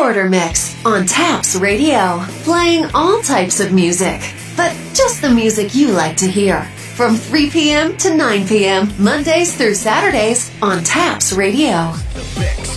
Quarter Mix on Taps Radio, playing all types of music, but just the music you like to hear. From 3 p.m. to 9 p.m., Mondays through Saturdays on Taps Radio. The mix.